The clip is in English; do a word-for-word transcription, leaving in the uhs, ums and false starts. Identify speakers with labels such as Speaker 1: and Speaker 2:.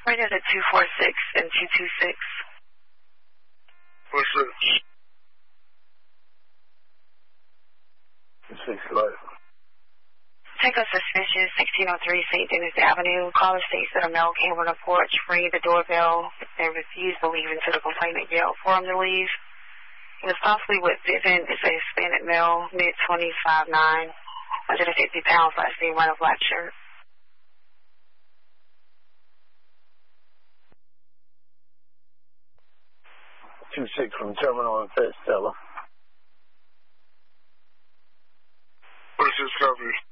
Speaker 1: Right at two four six and two two six.
Speaker 2: What's this? Six life.
Speaker 1: Take a suspicious sixteen oh three Saint Denis Avenue. Caller states that a male came on the porch, ringing the doorbell. They refused to leave until the complainant yelled for him to leave. He was possibly with Vivian. It's a Hispanic male, mid twenties, five nine, one hundred fifty pounds, last name, wearing a black shirt.
Speaker 2: two six from Terminal and Fed, Stella. What's this coverage?